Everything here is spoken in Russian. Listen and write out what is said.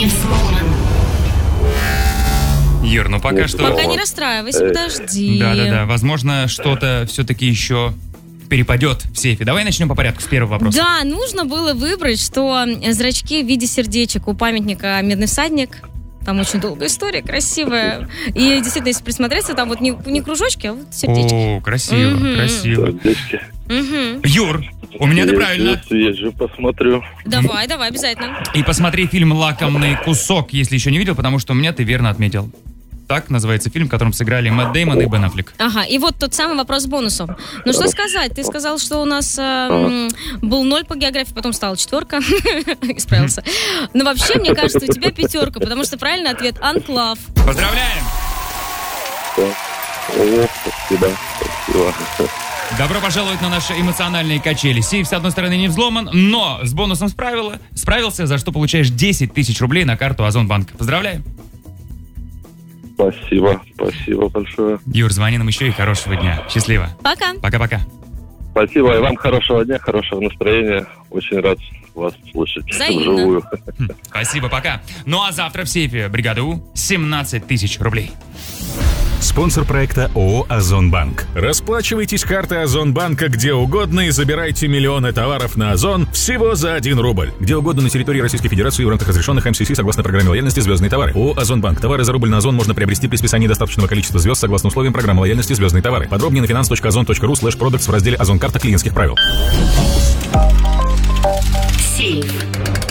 Юр, ну пока что... Пока не расстраивайся, подожди. Да. Возможно, что-то все-таки еще перепадет в сейфе. Давай начнем по порядку с первого вопроса. Да, нужно было выбрать, что зрачки в виде сердечек у памятника «Медный всадник». Там очень долгая история, красивая. И действительно, если присмотреться, там вот не кружочки, а вот сердечки. О, красиво. Юр, у меня ты правильно. Съезжу, посмотрю. Давай, обязательно. И посмотри фильм «Лакомный кусок», если еще не видел, потому что у меня ты верно отметил. Так называется фильм, в котором сыграли Мэтт Дэймон и Бен Аффлек. Ага, и вот тот самый вопрос с бонусом. Ну что сказать, ты сказал, что у нас был 0 по географии, потом стала 4, исправился. Но вообще, мне кажется, у тебя 5, потому что правильный ответ — анклав. Поздравляем! Спасибо. Добро пожаловать на наши эмоциональные качели. Сейф, с одной стороны, не взломан, но с бонусом справился, за что получаешь 10 тысяч рублей на карту Озонбанк. Поздравляем! Спасибо большое. Юр, звони нам еще и хорошего дня. Счастливо. Пока. Пока-пока. Спасибо, и вам хорошего дня, хорошего настроения. Очень рад вас слышать вживую. Спасибо, пока. Ну а завтра в сейфе бригады У 17 тысяч рублей. Спонсор проекта ООО «Озонбанк». Расплачивайтесь картой Озонбанка где угодно и забирайте миллионы товаров на Озон всего за 1 рубль. Где угодно на территории Российской Федерации в рамках разрешенных МСС согласно программе лояльности «Звездные товары». ООО «Озонбанк». Товары за рубль на Озон можно приобрести при списании достаточного количества звезд согласно условиям программы лояльности «Звездные товары». Подробнее на finance.ozon.ru/products в разделе «Озон. Карта клиентских правил». Сейф.